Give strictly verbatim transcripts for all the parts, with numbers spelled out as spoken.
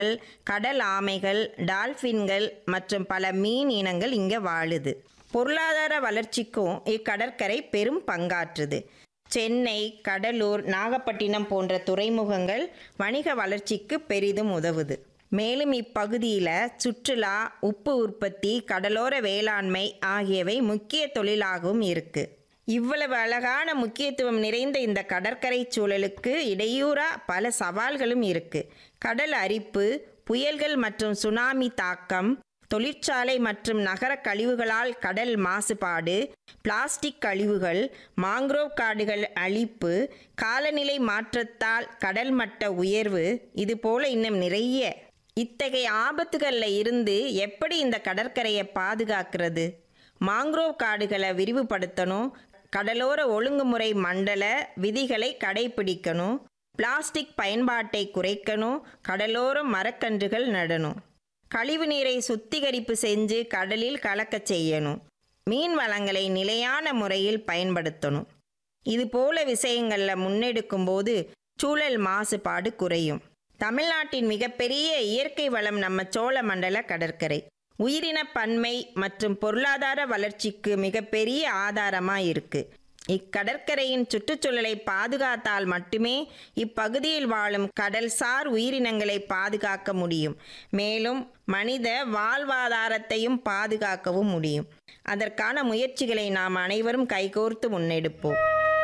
கடல் ஆமைகள், டால்பின்கள் மற்றும் பல மீன் இனங்கள் இங்கே வாழுது. பொருளாதார வளர்ச்சிக்கும் இக்கடற்கரை பெரும் பங்காற்றுது. சென்னை, கடலூர், நாகப்பட்டினம் போன்ற துறைமுகங்கள் வணிக வளர்ச்சிக்கு பெரிதும் உதவுது. மேலும் இப்பகுதியில் சுற்றுலா, உப்பு உற்பத்தி, கடலோர வேளாண்மை ஆகியவை முக்கிய தொழிலாகவும் இருக்கு. இவ்வளவு அழகான முக்கியத்துவம் நிறைந்த இந்த கடற்கரை சூழலுக்கு இடையூறா பல சவால்களும் இருக்கு. கடல் அரிப்பு, புயல்கள் மற்றும் சுனாமி தாக்கம், தொழிற்சாலை மற்றும் நகர கழிவுகளால் கடல் மாசுபாடு, பிளாஸ்டிக் கழிவுகள், மாங்க்ரோவ் காடுகள் அழிப்பு, காலநிலை மாற்றத்தால் கடல் மட்ட உயர்வு, இது போல இன்னும் நிறைய. இத்தகைய ஆபத்துகளில் இருந்து எப்படி இந்த கடற்கரையை பாதுகாக்கிறது? மாங்க்ரோவ் காடுகளை விரிவுபடுத்தணும், கடலோர ஒழுங்குமுறை மண்டல விதிகளை கடைபிடிக்கணும், பிளாஸ்டிக் பயன்பாட்டை குறைக்கணும், கடலோர மரக்கன்றுகள் நடணும், கழிவு நீரை சுத்திகரிப்பு செஞ்சு கடலில் கலக்க செய்யணும், மீன் வளங்களை நிலையான முறையில் பயன்படுத்தணும். இது போல விஷயங்களில் முன்னெடுக்கும் போது சூழல் மாசுபாடு குறையும். தமிழ்நாட்டின் மிகப்பெரிய இயற்கை வளம் நம்ம சோழமண்டல கடற்கரை. உயிரின பன்மை மற்றும் பொருளாதார வளர்ச்சிக்கு மிகப்பெரிய ஆதாரமாக இருக்கு. இக்கடற்கரையின் சுற்றுச்சூழலை பாதுகாத்தால் மட்டுமே இப்பகுதியில் வாழும் கடல்சார் உயிரினங்களை பாதுகாக்க முடியும். மேலும் மனித வாழ்வாதாரத்தையும் பாதுகாக்கவும் முடியும். அதற்கான முயற்சிகளை நாம் அனைவரும் கைகோர்த்து முன்னெடுப்போம்.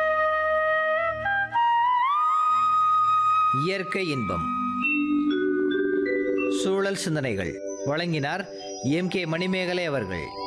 இயற்கை இன்பம், சூழல் சிந்தனைகள் வழங்கினார் எம் கே மணிமேகலை அவர்கள்.